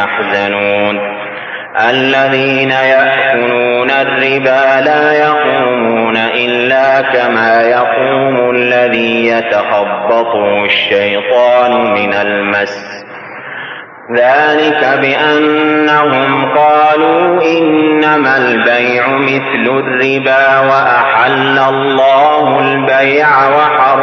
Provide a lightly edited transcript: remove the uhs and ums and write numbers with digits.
يحزنون الذين يأكلون الربا لا يقومون إلا كما يقوم الذي يتخبطه الشيطان من المس ذلك بأنهم قالوا إنما البيع مثل الربا وأحل الله البيع وحرم